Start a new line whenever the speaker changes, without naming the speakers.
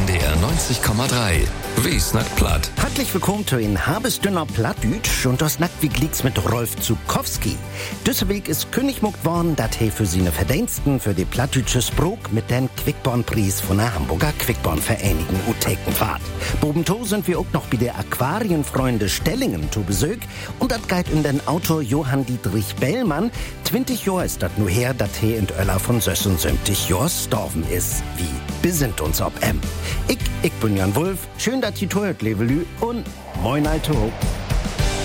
NDR 90,3. Wie snackt platt?
Herzlich willkommen zu in Habesdünner Plattdütsch und das nackt wie glieds mit Rolf Zukowski. Düsselweg ist König muckt worden, dat he für seine Verdiensten für die plattdütsche Sprog mit den Quickborn-Preis von der Hamburger Quickborn-Vereinigung Utekenfahrt. Bobento sind wir auch noch bei der Aquarienfreunde Stellingen zu Besuch und dat geht in den Autor Johann Dietrich Bellmann. 20 Jahre ist dat nur her, dat he in Öller von 76 Jahren gestorben ist. Wie besinnt uns ob Ich bin Jan Wulff. Schön, dass ihr zuhört, liebe Lü, und moin, Alto.